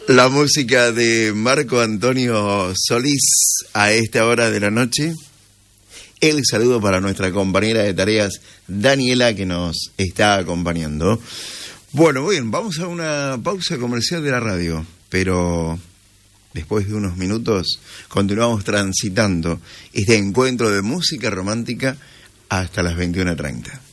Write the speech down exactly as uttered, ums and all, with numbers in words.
La música de Marco Antonio Solís a esta hora de la noche. El saludo para nuestra compañera de tareas, Daniela, que nos está acompañando. Bueno, bien, vamos a una pausa comercial de la radio, pero después de unos minutos continuamos transitando este encuentro de música romántica hasta las veintiuna treinta.